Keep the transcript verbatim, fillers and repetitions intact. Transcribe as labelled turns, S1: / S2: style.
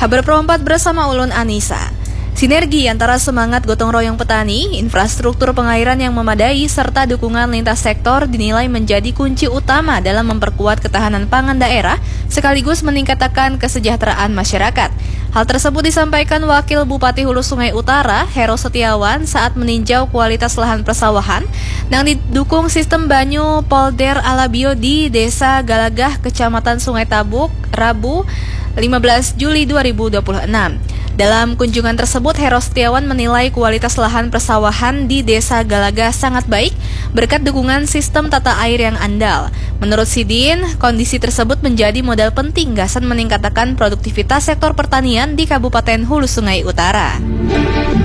S1: Kabar Pro empat bersama Ulun Anissa. Sinergi antara semangat gotong royong petani, infrastruktur pengairan yang memadai, serta dukungan lintas sektor dinilai menjadi kunci utama dalam memperkuat ketahanan pangan daerah, sekaligus meningkatkan kesejahteraan masyarakat. Hal tersebut disampaikan Wakil Bupati Hulu Sungai Utara, Hero Setiawan, saat meninjau kualitas lahan persawahan yang didukung sistem banyu polder alabio di Desa Galagah, Kecamatan Sungai Tabuk, Rabu lima belas Juli dua ribu dua puluh enam. Dalam kunjungan tersebut, Hero Setiawan menilai kualitas lahan persawahan di Desa Galagah sangat baik berkat dukungan sistem tata air yang andal. Menurut Sidin, kondisi tersebut menjadi modal penting gasan meningkatkan produktivitas sektor pertanian di Kabupaten Hulu Sungai Utara.